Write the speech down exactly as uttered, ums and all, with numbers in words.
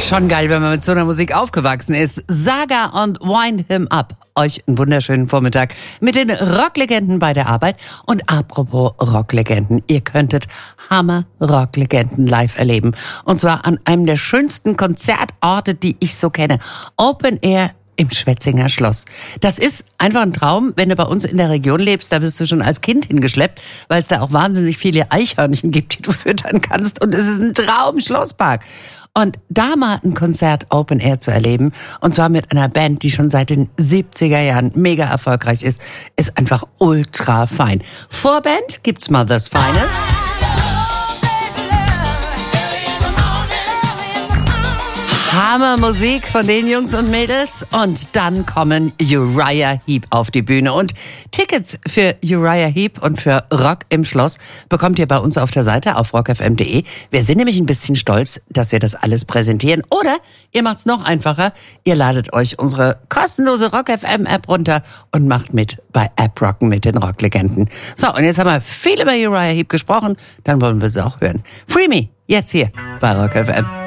Schon geil, wenn man mit so einer Musik aufgewachsen ist. Saga und Wind Him Up. Euch einen wunderschönen Vormittag mit den Rocklegenden bei der Arbeit. Und apropos Rocklegenden, ihr könntet Hammer-Rocklegenden live erleben. Und zwar an einem der schönsten Konzertorte, die ich so kenne. Open Air im Schwetzinger Schloss. Das ist einfach ein Traum, wenn du bei uns in der Region lebst, da bist du schon als Kind hingeschleppt, weil es da auch wahnsinnig viele Eichhörnchen gibt, die du füttern kannst. Und es ist ein Traum-Schlosspark. Und da mal ein Konzert Open Air zu erleben, und zwar mit einer Band, die schon seit den siebziger Jahren mega erfolgreich ist, ist einfach ultra fein. Vorband gibt's Mother's Finest. Hammermusik von den Jungs und Mädels. Und dann kommen Uriah Heep auf die Bühne. Und Tickets für Uriah Heep und für Rock im Schloss bekommt ihr bei uns auf der Seite auf rock f m punkt de. Wir sind nämlich ein bisschen stolz, dass wir das alles präsentieren. Oder ihr macht's noch einfacher. Ihr ladet euch unsere kostenlose Rock F M App runter und macht mit bei App Rocken mit den Rocklegenden. So, und jetzt haben wir viel über Uriah Heep gesprochen. Dann wollen wir sie auch hören. Free Me, jetzt hier bei Rock F M.